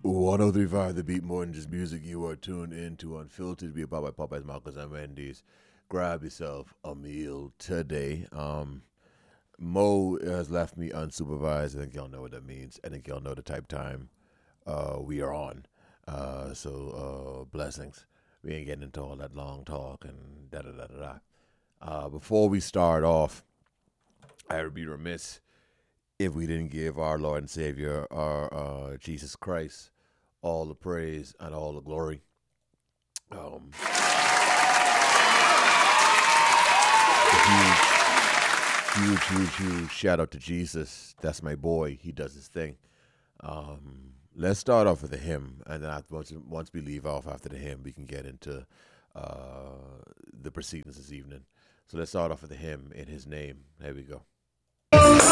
103.5 The Beat, more than just music. You are tuned in to Unfiltered, be about by Popeyes, Marcos, and Wendy's. Grab yourself a meal today. Mo has left me unsupervised. I think y'all know what that means. I think y'all know the type time we are on. Blessings. We ain't getting into all that long talk and da da da da da. Before we start off, I would be remiss if we didn't give our Lord and Savior, our Jesus Christ, all the praise and all the glory. Um, huge shout out to Jesus. That's my boy. He does his thing. Let's start off with a hymn, and then once we leave off after the hymn, we can get into the proceedings this evening. So let's start off with a hymn in His name. Here we go.